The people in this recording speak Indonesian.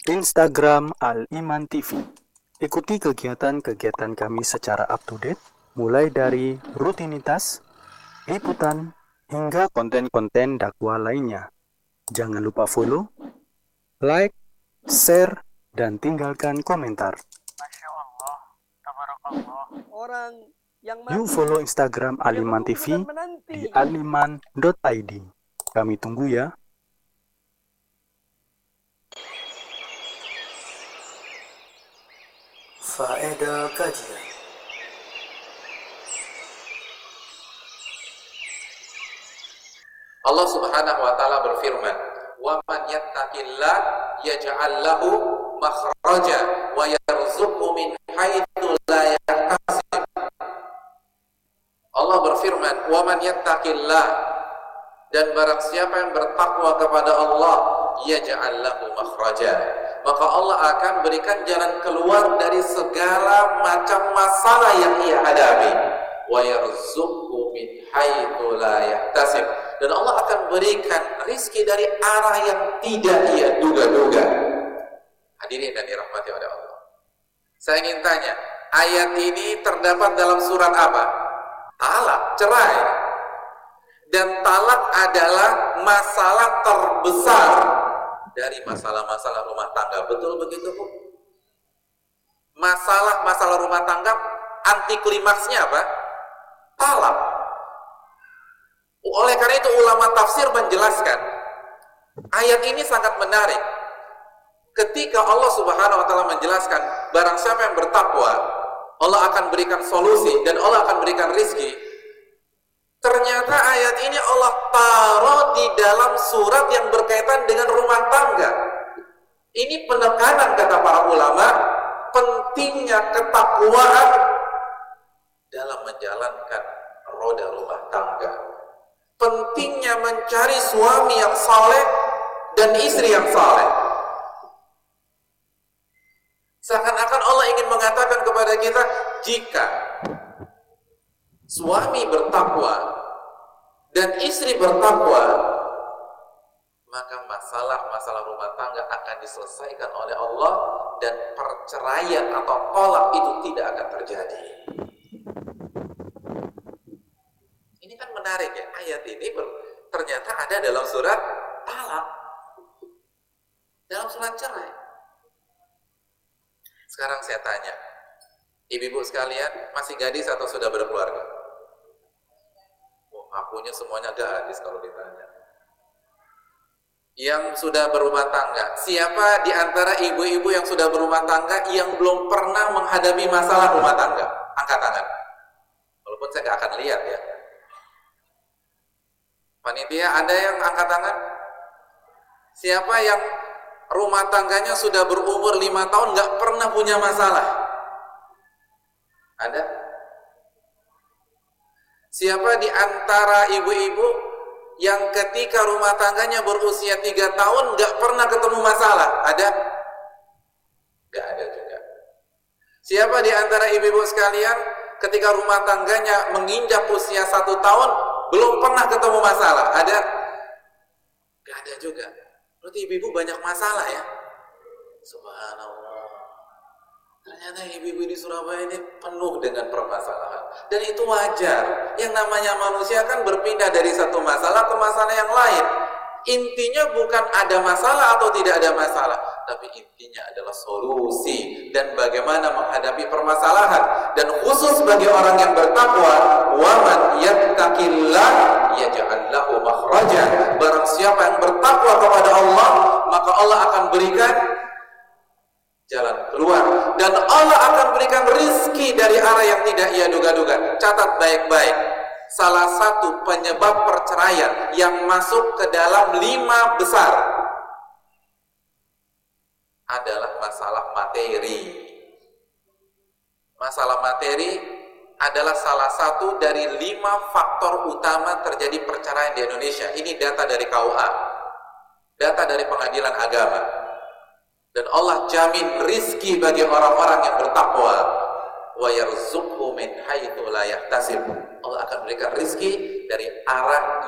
Instagram Al-Iman TV. Ikuti kegiatan-kegiatan kami secara up-to-date, mulai dari rutinitas, liputan, hingga konten-konten dakwah lainnya. Jangan lupa follow, like, share, dan tinggalkan komentar. Masya Allah, tabarakallah. Orang yang Yuk follow Instagram Al-Iman TV di aliman.id. Kami tunggu ya. Faedah kajian. Allah Subhanahu wa taala berfirman, "Wa man yattaqillah yaj'al lahu makhraja wa yarzuqhu min haitsu la yahtasib." Allah berfirman, "Wa man yattaqillah," dan barang siapa yang bertakwa kepada Allah, yaj'al lahu makhraja, maka Allah akan berikan jalan keluar dari segala macam masalah yang ia hadapi. Wa yarzuqhu min haitsu la yahtasib, dan Allah akan berikan rizki dari arah yang tidak ia duga-duga. Hadirin dan dirahmati oleh Allah, saya ingin tanya, ayat ini terdapat dalam surat apa? Talak, cerai. Dan talak adalah masalah terbesar dari masalah-masalah rumah tangga. Betul begitu, Bu? Masalah rumah tangga, anti klimaksnya apa? Talak. Oleh karena itu ulama tafsir menjelaskan ayat ini sangat menarik. Ketika Allah Subhanahu wa taala menjelaskan barang siapa yang bertakwa, Allah akan berikan solusi dan Allah akan berikan rizki. Ternyata ayat ini Allah taruh di dalam surat yang berkaitan dengan rumah tangga. Ini penekanan, kata para ulama, pentingnya ketakwaan dalam menjalankan roda rumah tangga. Pentingnya mencari suami yang saleh dan istri yang saleh. Seakan-akan Allah ingin mengatakan kepada kita, jika suami bertakwa dan istri bertakwa, maka masalah rumah tangga akan diselesaikan oleh Allah dan perceraian atau talak itu tidak akan terjadi. Ini kan menarik ya, ayat ini ternyata ada dalam surat talak, dalam surat cerai. Sekarang saya tanya, ibu-ibu sekalian, masih gadis atau sudah berkeluarga? Akunya semuanya gadis kalau ditanya. Yang sudah berumah tangga, siapa di antara ibu-ibu yang sudah berumah tangga yang belum pernah menghadapi masalah rumah tangga? Angkat tangan. Walaupun saya nggak akan lihat ya. Panitia, ada yang angkat tangan? Siapa yang rumah tangganya sudah berumur 5 tahun nggak pernah punya masalah? Ada? Siapa di antara ibu-ibu yang ketika rumah tangganya berusia 3 tahun nggak pernah ketemu masalah? Ada? Nggak ada juga. Siapa di antara ibu-ibu sekalian ketika rumah tangganya menginjak usia 1 tahun belum pernah ketemu masalah? Ada? Nggak ada juga. Berarti ibu-ibu banyak masalah ya? Subhanallah. Ternyata ibu-ibu di Surabaya ini penuh dengan permasalahan. Dan itu wajar. Yang namanya manusia kan berpindah dari satu masalah ke masalah yang lain. Intinya bukan ada masalah atau tidak ada masalah, tapi intinya adalah solusi dan bagaimana menghadapi permasalahan. Dan khusus bagi orang yang bertakwa, wa man yattaqillah yaj'al lahu makhraja. Barang siapa yang bertakwa kepada Allah, maka Allah akan berikan jalan keluar, dan Allah akan berikan rizki dari arah yang tidak ia duga-duga. Catat baik-baik, salah satu penyebab perceraian yang masuk ke dalam 5 besar adalah masalah materi. Masalah materi adalah salah satu dari 5 faktor utama terjadi perceraian di Indonesia. Ini data dari KUA, data dari Pengadilan Agama. Dan Allah jamin rizki bagi orang-orang yang bertakwa. Wa yarzuqhu min haitsu la yahtasib. Allah akan berikan rizki dari arah